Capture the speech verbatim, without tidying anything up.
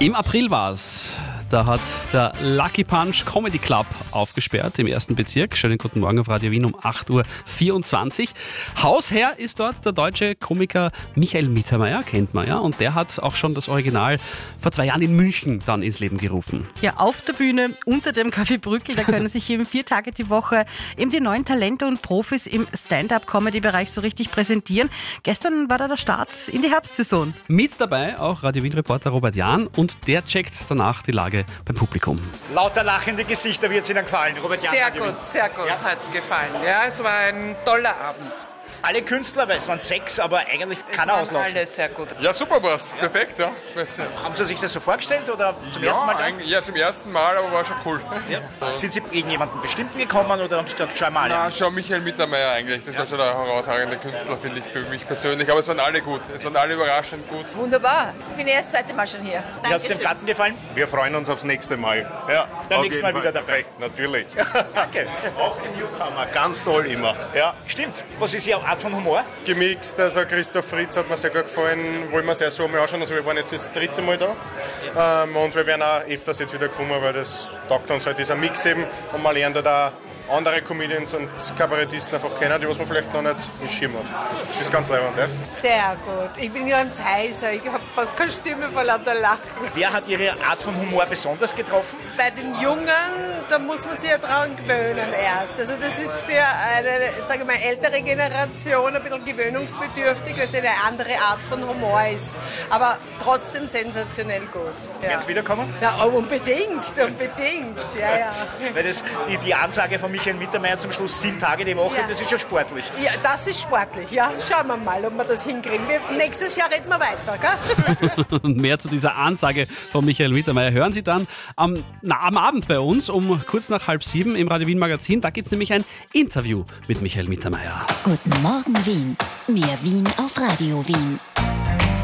Im April war es. Da hat der Lucky Punch Comedy Club aufgesperrt im ersten Bezirk. Schönen guten Morgen auf Radio Wien um acht Uhr vierundzwanzig. Hausherr ist dort der deutsche Komiker Michael Mittermeier, kennt man ja. Und der hat auch schon das Original vor zwei Jahren in München dann ins Leben gerufen. Ja, auf der Bühne unter dem Café Brückel, da können sich eben vier Tage die Woche eben die neuen Talente und Profis im Stand-up-Comedy-Bereich so richtig präsentieren. Gestern war da der Start in die Herbstsaison. Mit dabei auch Radio Wien-Reporter Robert Jahn und der checkt danach die Lage beim Publikum. Lauter lachende Gesichter, wird es Ihnen gefallen, Robert Jahn? Sehr gut, sehr gut, ja? Hat es gefallen. Ja, es war ein toller Abend. Alle Künstler, weil es waren sechs, aber eigentlich kann er auslaufen. Alle sehr gut. Ja, super war's. Ja. Perfekt, ja. Haben Sie sich das so vorgestellt oder zum ja, ersten Mal? Eigentlich, ja, zum ersten Mal, aber war schon cool. Ja. Ja. Sind Sie gegen jemanden Bestimmten gekommen oder haben Sie gesagt, schau mal? Na, schon Michael Mittermeier eigentlich. Das ja. war schon ein herausragender Künstler, finde ich, für mich persönlich. Aber es waren alle gut. Es waren alle überraschend gut. Wunderbar. Ich bin erst das zweite Mal schon hier. Wie hat es dem Garten gefallen? Wir freuen uns aufs nächste Mal. Ja, beim nächsten Mal wieder dabei. Perfekt, natürlich. Danke. Auch die Newcomer, ganz toll immer. Ja, stimmt. Was ist Ihre Art von Humor? Gemixt, also Christoph Fritz hat mir sehr gut gefallen, wollen wir sehr so mal anschauen, also wir waren jetzt das dritte Mal da ähm, und wir werden auch öfters jetzt wieder kommen, weil das taugt uns halt dieser Mix eben und man lernt da andere Comedians und Kabarettisten einfach kennen, die was man vielleicht noch nicht im Schirm hat. Das ist ganz leibend, ja? Sehr gut. Ich bin ganz heiser, ich habe fast keine Stimme vor lauter Lachen. Wer hat Ihre Art von Humor besonders getroffen? Bei den Jungen, da muss man sich ja dran gewöhnen erst. Also das ist für eine, sage ich mal, ältere Generation ein bisschen gewöhnungsbedürftig, weil es eine andere Art von Humor ist. Aber trotzdem sensationell gut. Ja. Werden Sie wiederkommen? Ja, unbedingt, unbedingt. Ja, ja. Weil das, die, die Ansage von Michael Mittermeier zum Schluss sieben Tage die Woche, ja. Das ist schon sportlich. Ja, das ist sportlich, ja. Schauen wir mal, ob wir das hinkriegen. Wir, nächstes Jahr reden wir weiter, gell? Und mehr zu dieser Ansage von Michael Mittermeier hören Sie dann am, na, am Abend bei uns um kurz nach halb sieben im Radio Wien Magazin. Da gibt es nämlich ein Interview mit Michael Mittermeier. Guten Morgen Wien. Mehr Wien auf Radio Wien.